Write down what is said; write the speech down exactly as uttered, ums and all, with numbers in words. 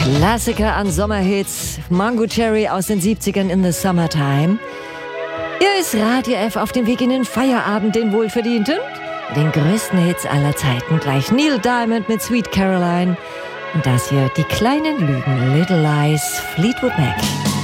Klassiker an Sommerhits, Mango Cherry aus den siebzigern in the Summertime. Hier ist Radio F auf dem Weg in den Feierabend, den wohlverdienten, den größten Hits aller Zeiten. Gleich Neil Diamond mit Sweet Caroline und das hier, die kleinen Lügen, Little Lies, Fleetwood Mac.